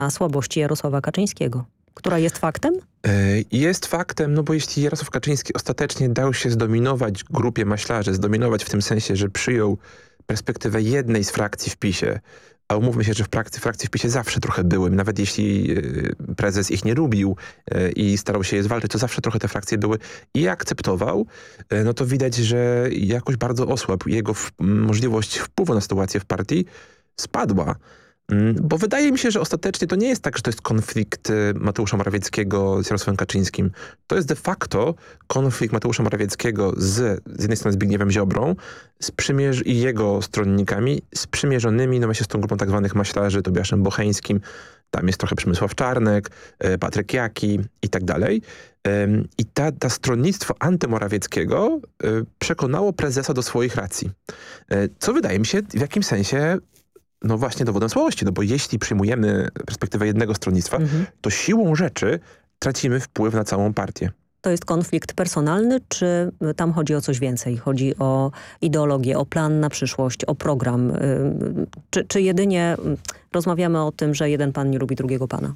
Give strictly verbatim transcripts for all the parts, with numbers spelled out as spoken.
słabości Jarosława Kaczyńskiego, która jest faktem? Jest faktem, no bo jeśli Jarosław Kaczyński ostatecznie dał się zdominować grupie maślarzy, zdominować w tym sensie, że przyjął perspektywę jednej z frakcji w PiSie, a umówmy się, że w frakcji, frakcji w PiSie zawsze trochę były, nawet jeśli prezes ich nie lubił i starał się je zwalczyć, to zawsze trochę te frakcje były i akceptował, no to widać, że jakoś bardzo osłabł. Jego w, możliwość wpływu na sytuację w partii spadła. Bo wydaje mi się, że ostatecznie to nie jest tak, że to jest konflikt Mateusza Morawieckiego z Jarosławem Kaczyńskim. To jest de facto konflikt Mateusza Morawieckiego z, z jednej strony Zbigniewem Ziobrą z przymierz i jego stronnikami sprzymierzonymi no właśnie z tą grupą tak zwanych maślarzy, Tobiaszem Bocheńskim. Tam jest trochę Przemysław Czarnek, Patryk Jaki i tak dalej. I ta, ta stronnictwo antymorawieckiego przekonało prezesa do swoich racji. Co wydaje mi się w jakimś sensie no właśnie dowodem słabości, no bo jeśli przyjmujemy perspektywę jednego stronnictwa, mhm. to siłą rzeczy tracimy wpływ na całą partię. To jest konflikt personalny, czy tam chodzi o coś więcej? Chodzi o ideologię, o plan na przyszłość, o program? Czy, czy jedynie rozmawiamy o tym, że jeden pan nie lubi drugiego pana?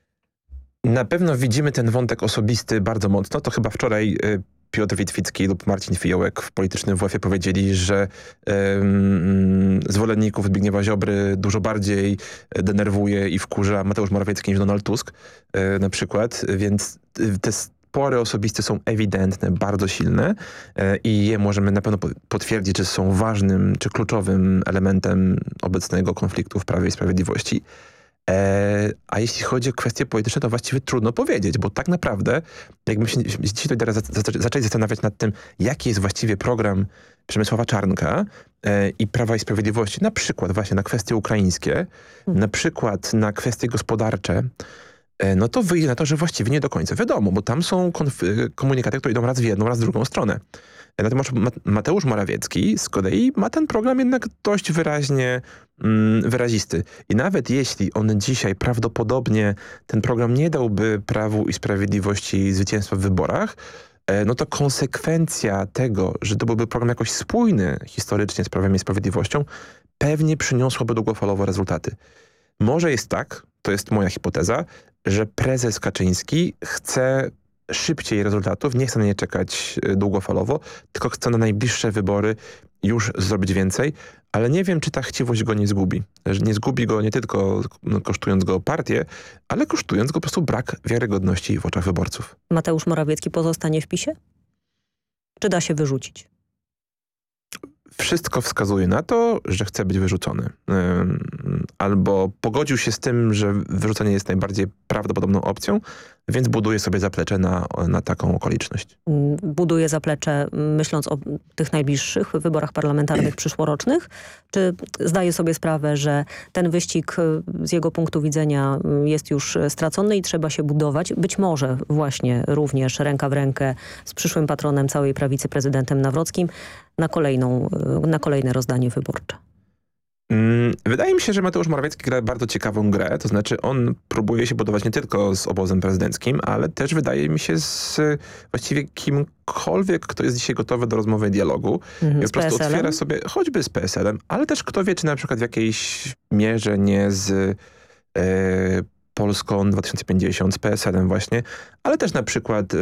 Na pewno widzimy ten wątek osobisty bardzo mocno. To chyba wczoraj Piotr Witwicki lub Marcin Fiołek w Politycznym W F-ie powiedzieli, że um, zwolenników Zbigniewa Ziobry dużo bardziej denerwuje i wkurza Mateusz Morawiecki niż Donald Tusk e, na przykład, więc te spory osobiste są ewidentne, bardzo silne e, i je możemy na pewno potwierdzić, że są ważnym czy kluczowym elementem obecnego konfliktu w Prawie i Sprawiedliwości. E, a jeśli chodzi o kwestie polityczne, to właściwie trudno powiedzieć, bo tak naprawdę jakbym się dzisiaj teraz zaczęli zastanawiać nad tym, jaki jest właściwie program Przemysława Czarnka e, i Prawa i Sprawiedliwości, na przykład właśnie na kwestie ukraińskie, hmm. na przykład na kwestie gospodarcze, e, no to wyjdzie na to, że właściwie nie do końca wiadomo, bo tam są komunikaty, które idą raz w jedną, raz w drugą stronę. Natomiast Mateusz Morawiecki z kolei ma ten program jednak dość wyraźnie mm, wyrazisty. I nawet jeśli on dzisiaj prawdopodobnie ten program nie dałby Prawu i Sprawiedliwości zwycięstwa w wyborach, e, no to konsekwencja tego, że to byłby program jakoś spójny historycznie z Prawem i Sprawiedliwością, pewnie przyniosłoby długofalowe rezultaty. Może jest tak, to jest moja hipoteza, że prezes Kaczyński chce szybciej rezultatów, nie chce na nie czekać długofalowo, tylko chce na najbliższe wybory już zrobić więcej, ale nie wiem, czy ta chciwość go nie zgubi. Nie zgubi go nie tylko no, kosztując go partię, ale kosztując go po prostu brak wiarygodności w oczach wyborców. Mateusz Morawiecki pozostanie w PiSie? Czy da się wyrzucić? Wszystko wskazuje na to, że chce być wyrzucony. Albo pogodził się z tym, że wyrzucenie jest najbardziej prawdopodobną opcją, więc buduje sobie zaplecze na, na taką okoliczność. Buduje zaplecze myśląc o tych najbliższych wyborach parlamentarnych przyszłorocznych? Czy zdaje sobie sprawę, że ten wyścig z jego punktu widzenia jest już stracony i trzeba się budować? Być może właśnie również ręka w rękę z przyszłym patronem całej prawicy, prezydentem Nawrockim, na, kolejną, na kolejne rozdanie wyborcze. Wydaje mi się, że Mateusz Morawiecki gra bardzo ciekawą grę, to znaczy on próbuje się budować nie tylko z obozem prezydenckim, ale też wydaje mi się z właściwie kimkolwiek, kto jest dzisiaj gotowy do rozmowy i dialogu. Mhm, I po prostu otwiera sobie, choćby z P S L-em, ale też kto wie, czy na przykład w jakiejś mierze nie z e, Polską dwa tysiące pięćdziesiąt, z P S L-em właśnie, ale też na przykład e,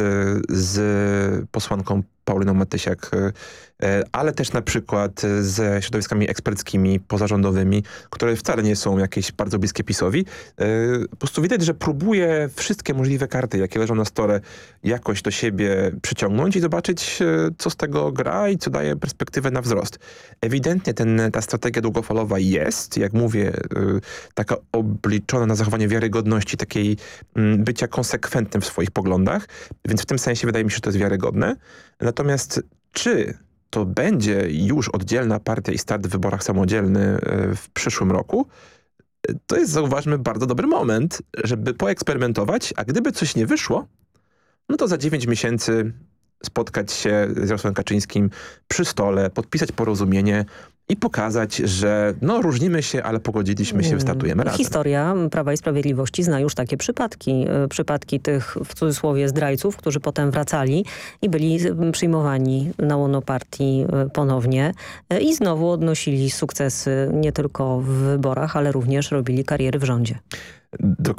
z posłanką Pauliną Matysiak, ale też na przykład ze środowiskami eksperckimi, pozarządowymi, które wcale nie są jakieś bardzo bliskie PiS-owi. Po prostu widać, że próbuje wszystkie możliwe karty, jakie leżą na stole, jakoś do siebie przyciągnąć i zobaczyć, co z tego gra i co daje perspektywę na wzrost. Ewidentnie ten, ta strategia długofalowa jest, jak mówię, taka obliczona na zachowanie wiarygodności, takiej bycia konsekwentnym w swoich poglądach, więc w tym sensie wydaje mi się, że to jest wiarygodne. Natomiast czy to będzie już oddzielna partia i start w wyborach samodzielny w przyszłym roku, to jest, zauważmy, bardzo dobry moment, żeby poeksperymentować, a gdyby coś nie wyszło, no to za dziewięć miesięcy spotkać się z Jarosławem Kaczyńskim przy stole, podpisać porozumienie i pokazać, że no różnimy się, ale pogodziliśmy się, wystartujemy razem. Historia Prawa i Sprawiedliwości zna już takie przypadki. Przypadki tych, w cudzysłowie, zdrajców, którzy potem wracali i byli przyjmowani na łono partii ponownie i znowu odnosili sukcesy nie tylko w wyborach, ale również robili kariery w rządzie. Dokładnie.